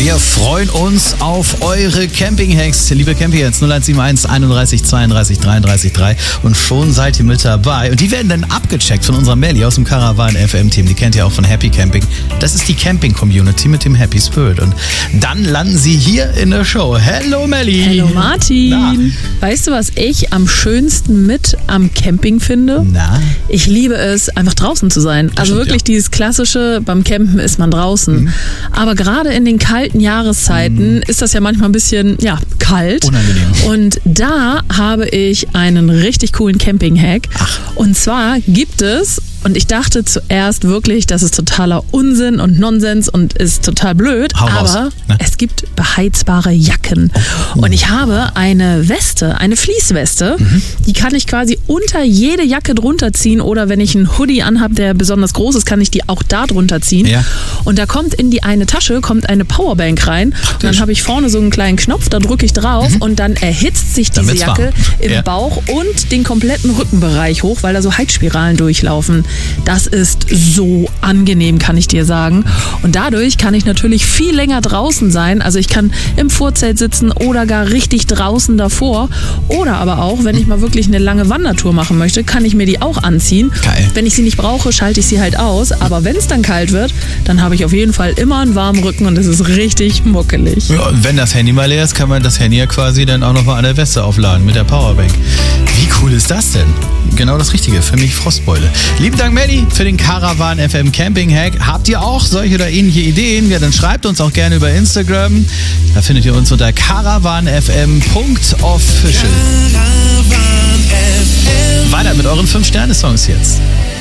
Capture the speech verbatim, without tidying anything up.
Wir freuen uns auf eure Camping-Hacks. Liebe Camping-Hacks, null eins sieben eins einunddreißig zweiunddreißig dreiunddreißig drei. Und schon seid ihr mit dabei. Und die werden dann abgecheckt von unserer Melli aus dem Caravan F M-Team. Die kennt ihr auch von Happy Camping. Das ist die Camping-Community mit dem Happy Spirit. Und dann landen sie hier in der Show. Hello Melli. Hallo Martin. Na? Weißt du, was ich am schönsten mit am Camping finde? Na? Ich liebe es, einfach draußen zu sein. Das also stimmt, wirklich ja. dieses klassische, beim Campen ist man draußen. Mhm. Aber gerade in den kalten Jahreszeiten mhm. ist das ja manchmal ein bisschen ja, kalt. Unangenehm. Und da habe ich einen richtig coolen Camping-Hack. Ach. Und zwar gibt es, und ich dachte zuerst wirklich, das ist totaler Unsinn und Nonsens und ist total blöd, Hau raus, aber ne? es gibt beheizbare Jacken. Oh. Und ich habe eine Weste, eine Fließweste, mhm. die kann ich quasi unter jede Jacke drunter ziehen oder wenn ich einen Hoodie anhabe, der besonders groß ist, kann ich die auch da drunter ziehen. Ja. Und da kommt in die eine Tasche kommt eine Powerbank rein. Praktisch. Und dann habe ich vorne so einen kleinen Knopf, da drücke ich drauf mhm. und dann erhitzt sich diese Damit's Jacke warm. im Ja. Bauch und den kompletten Rückenbereich hoch, weil da so Heizspiralen durchlaufen. Das ist so angenehm, kann ich dir sagen. Und dadurch kann ich natürlich viel länger draußen sein. Also ich kann im Vorzelt sitzen oder gar richtig draußen davor. Oder aber auch, wenn ich mal wirklich eine lange Wandertour machen möchte, kann ich mir die auch anziehen. Geil. Wenn ich sie nicht brauche, schalte ich sie halt aus. Aber wenn es dann kalt wird, dann habe ich auf jeden Fall immer einen warmen Rücken und es ist richtig muckelig. Ja, und wenn das Handy mal leer ist, kann man das Handy ja quasi dann auch nochmal an der Weste aufladen mit der Powerbank. Wie cool ist das denn? Genau das Richtige für mich, Frostbeule. Lieben Dank, Melli, für den Caravan F M Camping Hack. Habt ihr auch solche oder ähnliche Ideen? Ja, dann schreibt uns auch gerne über Instagram. Da findet ihr uns unter caravan f m punkt official. Weiter mit euren fünf Sterne Songs jetzt.